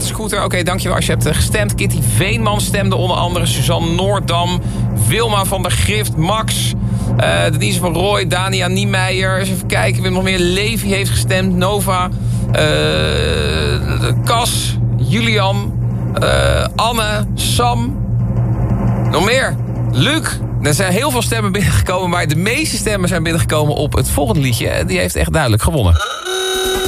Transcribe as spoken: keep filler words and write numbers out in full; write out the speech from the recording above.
Scooter. Oké, okay, dankjewel als je hebt gestemd. Kitty Veenman stemde onder andere. Suzanne Noordam. Wilma van der Grift. Max. Uh, Denise van Rooij. Dania Niemeyer. Eens even kijken. Wie nog meer? Levi heeft gestemd. Nova. Uh, Cas. Julian. Uh, Anne. Sam. Nog meer. Luc. Er zijn heel veel stemmen binnengekomen, maar de meeste stemmen zijn binnengekomen op het volgende liedje. Die heeft echt duidelijk gewonnen.